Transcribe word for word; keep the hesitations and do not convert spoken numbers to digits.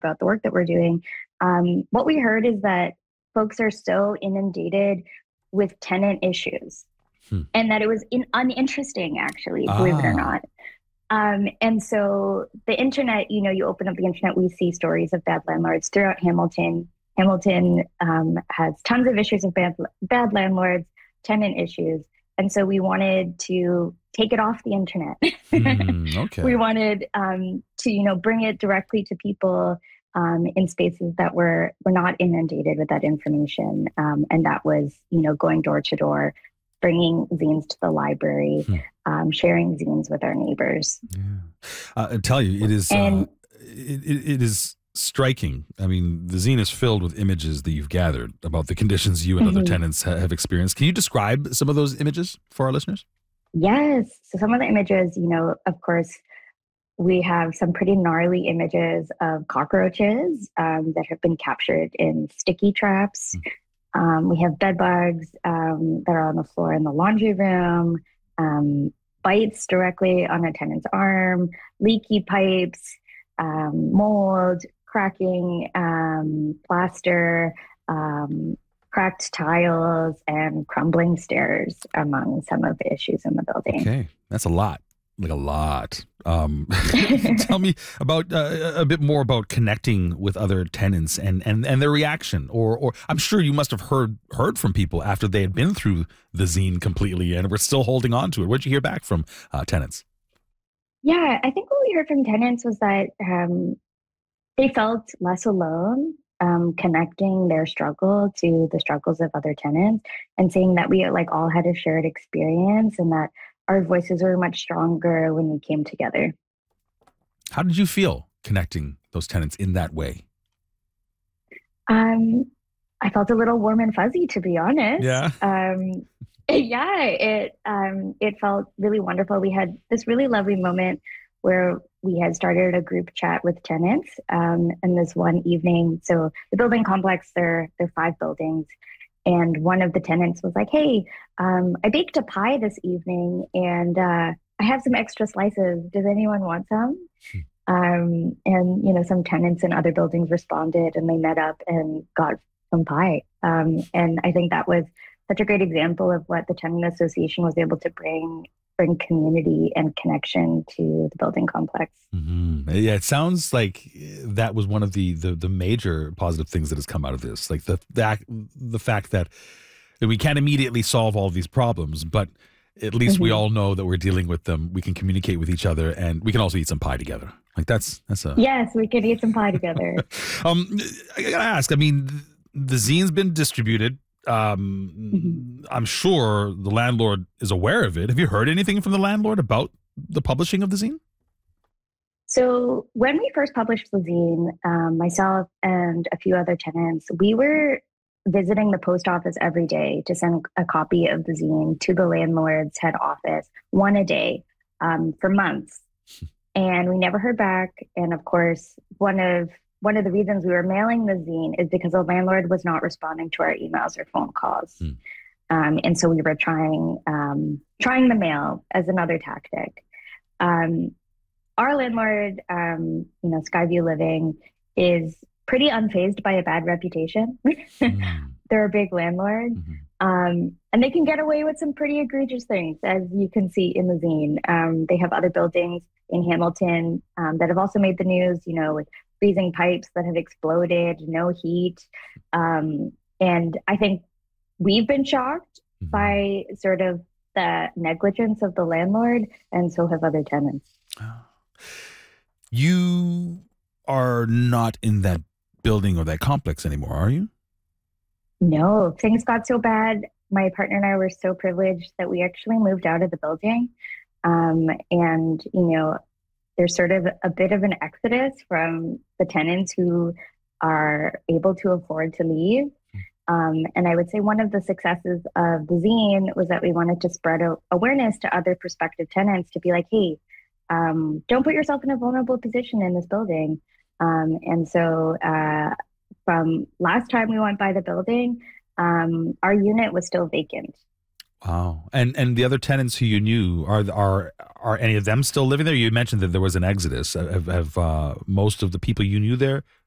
about the work that we're doing, um, what we heard is that folks are so inundated with tenant issues Hmm. and that it was in, uninteresting, actually, believe it or Ah, not. Um, and so the internet, you know, you open up the internet, we see stories of bad landlords throughout Hamilton. Hamilton um, has tons of issues of bad, bad landlords, tenant issues. And so we wanted to take it off the internet. hmm, We okay. wanted um, to, you know, bring it directly to people um, in spaces that were were not inundated with that information. Um, and that was, you know, going door to door, bringing zines to the library, Hmm. um, sharing zines with our neighbors. Yeah. Uh, I tell you, it is uh, And it, it, it is striking. I mean, the zine is filled with images that you've gathered about the conditions you and other mhm, tenants ha- have experienced. Can you describe some of those images for our listeners? yes, so some of the images, you know, of course, we have some pretty gnarly images of cockroaches um, that have been captured in sticky traps. Hmm. Um, we have bed bugs um, that are on the floor in the laundry room, um, bites directly on a tenant's arm, leaky pipes, um, mold, cracking, um, plaster, um, cracked tiles, and crumbling stairs among some of the issues in the building. Okay, that's a lot, like a lot. Um, tell me about uh, a bit more about connecting with other tenants and, and, and their reaction. Or or I'm sure you must have heard heard from people after they had been through the zine completely and were still holding on to it. What'd you hear back from uh, tenants? Yeah, I think what we heard from tenants was that um, they felt less alone, um, connecting their struggle to the struggles of other tenants and saying that we like all had a shared experience and that our voices were much stronger when we came together. How did you feel connecting those tenants in that way? Um, I felt a little warm and fuzzy, to be honest. Yeah. Um, yeah, it um, it felt really wonderful. We had this really lovely moment where we had started a group chat with tenants. Um, and this one evening, so the building complex, there there are five buildings, and one of the tenants was like, "Hey, um, I baked a pie this evening, and uh, I have some extra slices. Does anyone want some?" Um, and you know, some tenants in other buildings responded, and they met up and got some pie. Um, and I think that was such a great example of what the tenant association was able to bring bring community and connection to the building complex. Hmm. Yeah, it sounds like that was one of the, the the major positive things that has come out of this. Like the that the fact that we can't immediately solve all of these problems, but at least we Mhm. all know that we're dealing with them. We can communicate with each other, and we can also eat some pie together. Like that's that's a Yes, we could eat some pie together. um. I gotta ask. I mean, the zine's been distributed. Mhm. Um, I'm sure the landlord is aware of it. Have you heard anything from the landlord about the publishing of the zine? So when we first published the zine, um, myself and a few other tenants, we were visiting the post office every day to send a copy of the zine to the landlord's head office, one a day, um, for months. And we never heard back. And of course, one of one of the reasons we were mailing the zine is because the landlord was not responding to our emails or phone calls. Hmm. Um, and so we were trying um, trying the mail as another tactic. Um, our landlord, um, you know, Skyview Living, is pretty unfazed by a bad reputation. Hmm. They're a big landlord, Mhm. um, and they can get away with some pretty egregious things, as you can see in the zine. Um, they have other buildings in Hamilton um, that have also made the news, you know, with freezing pipes that have exploded, no heat. Um, and I think we've been shocked Mhm. by sort of the negligence of the landlord, and so have other tenants. You are not in that building or that complex anymore, are you? No, things got so bad. My partner and I were so privileged that we actually moved out of the building. Um, and, you know, there's sort of a bit of an exodus from the tenants who are able to afford to leave. Um, and I would say one of the successes of the zine was that we wanted to spread a- awareness to other prospective tenants to be like, hey, um, don't put yourself in a vulnerable position in this building. Um, and so uh, from last time we went by the building, um, our unit was still vacant. Wow. And and the other tenants who you knew, are are are any of them still living there? You mentioned that there was an exodus. Have, have uh, most of the people you knew there